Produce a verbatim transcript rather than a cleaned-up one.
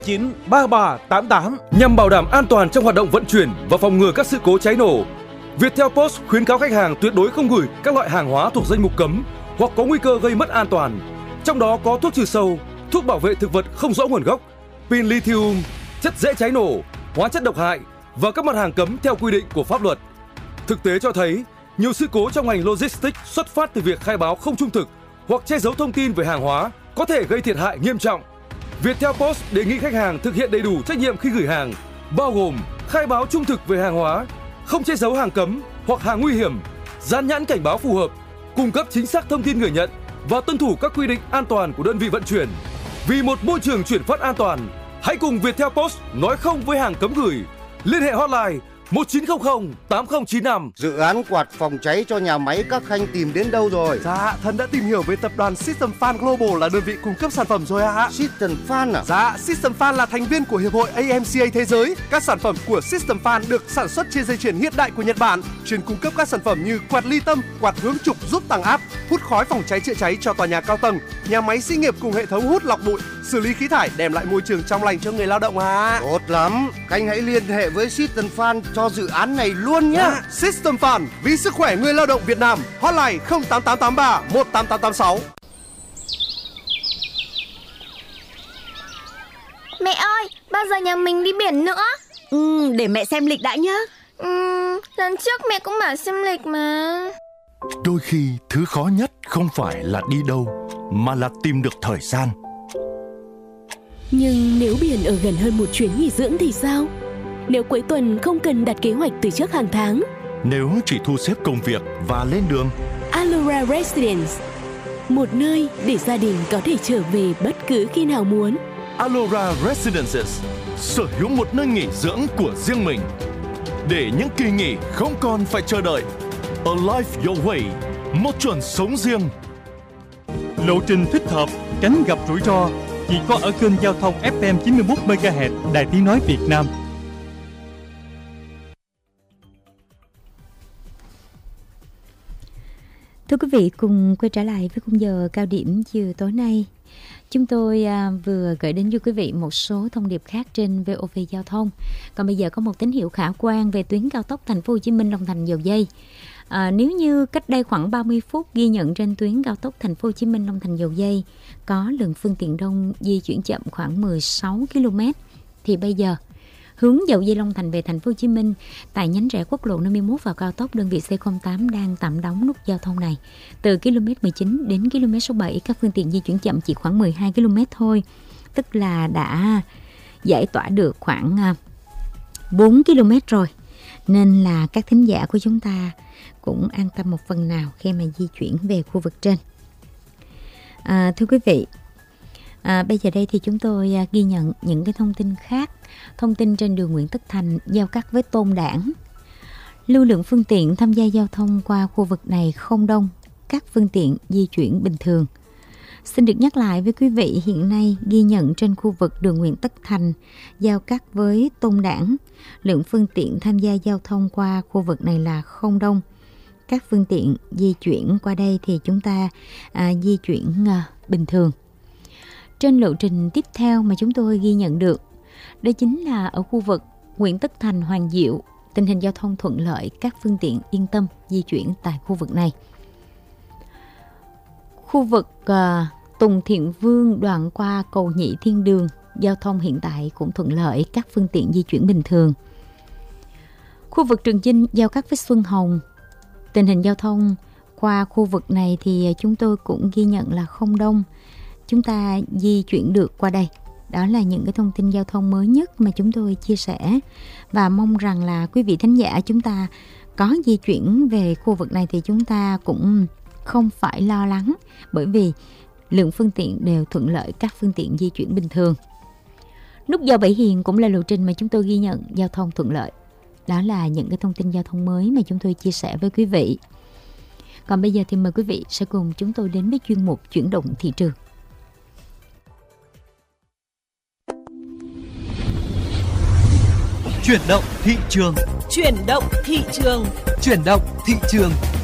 chín ba ba tám tám. Nhằm bảo đảm an toàn trong hoạt động vận chuyển và phòng ngừa các sự cố cháy nổ, Viettel Post khuyến cáo khách hàng tuyệt đối không gửi các loại hàng hóa thuộc danh mục cấm hoặc có nguy cơ gây mất an toàn. Trong đó có thuốc trừ sâu, thuốc bảo vệ thực vật không rõ nguồn gốc, pin lithium, chất dễ cháy nổ, hóa chất độc hại và các mặt hàng cấm theo quy định của pháp luật. Thực tế cho thấy, nhiều sự cố trong ngành logistics xuất phát từ việc khai báo không trung thực hoặc che giấu thông tin về hàng hóa có thể gây thiệt hại nghiêm trọng. Viettel Post đề nghị khách hàng thực hiện đầy đủ trách nhiệm khi gửi hàng, bao gồm khai báo trung thực về hàng hóa, không che giấu hàng cấm hoặc hàng nguy hiểm, dán nhãn cảnh báo phù hợp, cung cấp chính xác thông tin người nhận và tuân thủ các quy định an toàn của đơn vị vận chuyển. Vì một môi trường chuyển phát an toàn, hãy cùng Viettel Post nói không với hàng cấm gửi. Liên hệ hotline một chín không không tám không chín năm. Dự án quạt phòng cháy cho nhà máy các khanh tìm đến đâu rồi? Dạ, Thần đã tìm hiểu về tập đoàn System Fan Global là đơn vị cung cấp sản phẩm rồi ạ. System Fan à? Dạ, System Fan là thành viên của Hiệp hội a em xê a thế giới. Các sản phẩm của System Fan được sản xuất trên dây chuyền hiện đại của Nhật Bản, chuyên cung cấp các sản phẩm như quạt ly tâm, quạt hướng trục giúp tăng áp, hút khói phòng cháy chữa cháy cho tòa nhà cao tầng, nhà máy xí nghiệp cùng hệ thống hút lọc bụi, xử lý khí thải, đem lại môi trường trong lành cho người lao động ạ. Tốt lắm, Khanh hãy liên hệ với System Fan cho dự án này luôn nhé. À, System Fan vì sức khỏe người lao động Việt Nam. Hotline không tám tám tám ba một tám tám tám sáu. Mẹ ơi, bao giờ nhà mình đi biển nữa? Ừ, để mẹ xem lịch đã nhá. Ừ, lần trước mẹ cũng bảo xem lịch mà. Đôi khi thứ khó nhất không phải là đi đâu, mà là tìm được thời gian. Nhưng nếu biển ở gần hơn một chuyến nghỉ dưỡng thì sao? Nếu cuối tuần không cần đặt kế hoạch từ trước hàng tháng? Nếu chỉ thu xếp công việc và lên đường? Allura Residence, một nơi để gia đình có thể trở về bất cứ khi nào muốn. Allura Residences sở hữu một nơi nghỉ dưỡng của riêng mình, để những kỳ nghỉ không còn phải chờ đợi. A Life Your Way, một chuẩn sống riêng. Lộ trình thích hợp, tránh gặp rủi ro chỉ có ở kênh giao thông ép em chín mươi mốt mê ga héc Đài Tiếng nói Việt Nam. Thưa quý vị, cùng quay trở lại với khung giờ cao điểm chiều tối nay. Chúng tôi à, vừa gửi đến cho quý vị một số thông điệp khác trên vê o vê Giao thông. Còn bây giờ có một tín hiệu khả quan về tuyến cao tốc Thành phố Hồ Chí Minh Long Thành Dầu Giây. À, nếu như cách đây khoảng ba mươi phút ghi nhận trên tuyến cao tốc Thành phố Hồ Chí Minh Long Thành Dầu Giây có lượng phương tiện đông di chuyển chậm khoảng mười sáu ki lô mét, thì bây giờ hướng Dầu Giây Long Thành về Thành phố Hồ Chí Minh tại nhánh rẽ quốc lộ năm mươi mốt vào cao tốc, đơn vị xê không tám đang tạm đóng nút giao thông này. Từ km mười chín đến km số bảy, các phương tiện di chuyển chậm chỉ khoảng mười hai ki lô mét thôi, tức là đã giải tỏa được khoảng bốn ki lô mét rồi. Nên là các thính giả của chúng ta cũng an tâm một phần nào khi mà di chuyển về khu vực trên. À, thưa quý vị, à, bây giờ đây thì chúng tôi à, ghi nhận những cái thông tin khác. Thông tin trên đường Nguyễn Tất Thành giao cắt với Tôn Đản. Lưu lượng phương tiện tham gia giao thông qua khu vực này không đông, các phương tiện di chuyển bình thường. Xin được nhắc lại với quý vị, hiện nay ghi nhận trên khu vực đường Nguyễn Tất Thành giao cắt với Tôn Đản, lượng phương tiện tham gia giao thông qua khu vực này là không đông. Các phương tiện di chuyển qua đây thì chúng ta à, di chuyển à, bình thường. Trên lộ trình tiếp theo mà chúng tôi ghi nhận được, đó chính là ở khu vực Nguyễn Tất Thành Hoàng Diệu, tình hình giao thông thuận lợi, các phương tiện yên tâm di chuyển tại khu vực này. Khu vực uh, Tùng Thiện Vương đoạn qua cầu Nhị Thiên Đường, giao thông hiện tại cũng thuận lợi, các phương tiện di chuyển bình thường. Khu vực Trường Chinh giao cắt với Xuân Hồng, tình hình giao thông qua khu vực này thì chúng tôi cũng ghi nhận là không đông, chúng ta di chuyển được qua đây. Đó là những cái thông tin giao thông mới nhất mà chúng tôi chia sẻ, và mong rằng là quý vị thính giả chúng ta có di chuyển về khu vực này thì chúng ta cũng không phải lo lắng, bởi vì lượng phương tiện đều thuận lợi, các phương tiện di chuyển bình thường. Nút giao Bảy Hiền cũng là lộ trình mà chúng tôi ghi nhận giao thông thuận lợi. Đó là những cái thông tin giao thông mới mà chúng tôi chia sẻ với quý vị. Còn bây giờ thì mời quý vị sẽ cùng chúng tôi đến với chuyên mục Chuyển động thị trường. Chuyển động thị trường. Chuyển động thị trường. Chuyển động thị trường.